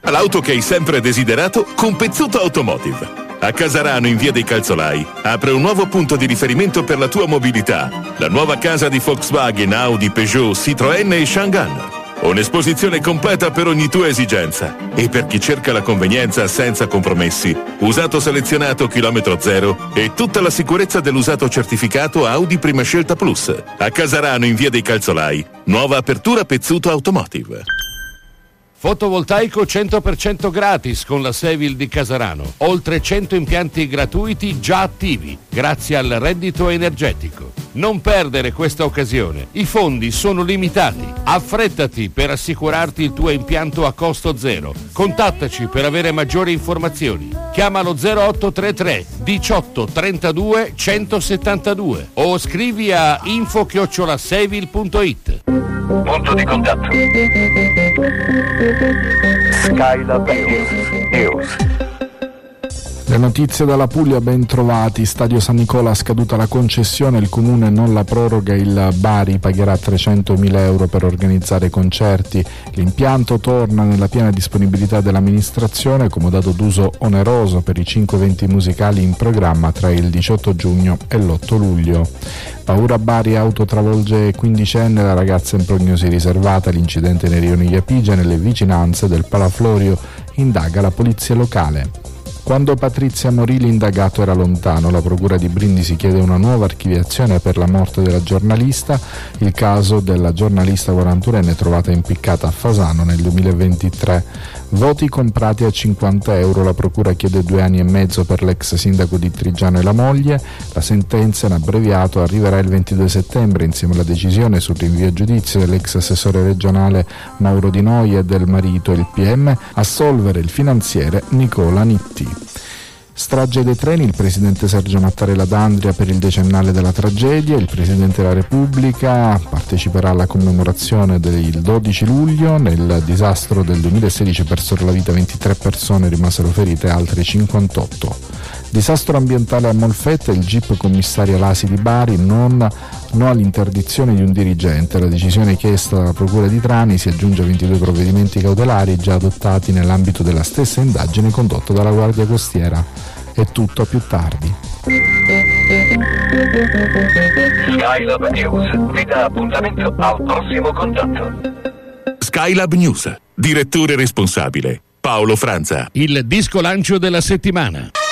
L'auto che hai sempre desiderato con Pezzuto Automotive. A Casarano, in via dei Calzolai, apre un nuovo punto di riferimento per la tua mobilità. La nuova casa di Volkswagen, Audi, Peugeot, Citroën e Chang'an. Un'esposizione completa per ogni tua esigenza. E per chi cerca la convenienza senza compromessi, usato selezionato chilometro zero e tutta la sicurezza dell'usato certificato Audi Prima Scelta Plus. A Casarano, in via dei Calzolai, nuova apertura Pezzuto Automotive. Fotovoltaico 100% gratis con la Sevil di Casarano. Oltre 100 impianti gratuiti già attivi, grazie al reddito energetico. Non perdere questa occasione. I fondi sono limitati. Affrettati per assicurarti il tuo impianto a costo zero. Contattaci per avere maggiori informazioni. Chiamalo 0833 18 32 172 o scrivi a info@sevil.it. Punto di contatto. Skylab News. Le notizie dalla Puglia, ben trovati. Stadio San Nicola ha scaduta la concessione, il comune non la proroga, il Bari pagherà 300.000 euro per organizzare concerti. L'impianto torna nella piena disponibilità dell'amministrazione, comodato d'uso oneroso per i 5 eventi musicali in programma tra il 18 giugno e l'8 luglio. Paura a Bari, auto travolge quindicenne, la ragazza in prognosi riservata, l'incidente nei rioni Iapigia nelle vicinanze del Palaflorio, indaga la polizia locale. Quando Patrizia morì l'indagato era lontano, la procura di Brindisi chiede una nuova archiviazione per la morte della giornalista, il caso della giornalista 41enne trovata impiccata a Fasano nel 2023. Voti comprati a 50 euro, la procura chiede 2 anni e mezzo per l'ex sindaco di Triggiano e la moglie, la sentenza in abbreviato arriverà il 22 settembre insieme alla decisione sul rinvio a giudizio dell'ex assessore regionale Mauro Di Noi e del marito, il PM, assolvere il finanziere Nicola Nitti. Strage dei treni, il presidente Sergio Mattarella d'Andria per il decennale della tragedia, il presidente della Repubblica parteciperà alla commemorazione del 12 luglio, nel disastro del 2016 persero la vita 23 persone, rimasero ferite altre 58. Disastro ambientale a Molfetta, il GIP commissaria Lasi di Bari, no all'interdizione di un dirigente, la decisione chiesta dalla procura di Trani si aggiunge a 22 provvedimenti cautelari già adottati nell'ambito della stessa indagine condotta dalla Guardia Costiera. È tutto, a più tardi. Skylab News vi dà appuntamento al prossimo contatto. Skylab News, direttore responsabile Paolo Franza. Il disco lancio della settimana.